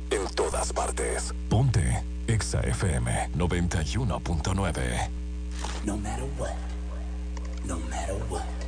en todas partes. Ponte Exa FM 91.9. No matter what, no matter what.